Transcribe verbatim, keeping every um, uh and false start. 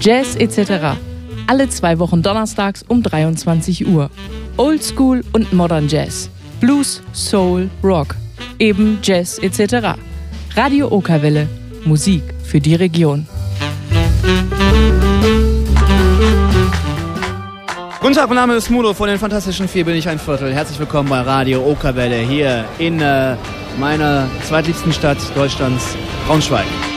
Jazz et cetera. Alle zwei Wochen donnerstags um dreiundzwanzig Uhr. Oldschool und Modern Jazz. Blues, Soul, Rock. Eben Jazz et cetera. Radio Okerwelle. Musik für die Region. Guten Tag, mein Name ist Mudo, von den Fantastischen Vier bin ich ein Viertel. Herzlich willkommen bei Radio Okerwelle hier in äh, meiner zweitliebsten Stadt Deutschlands, Braunschweig.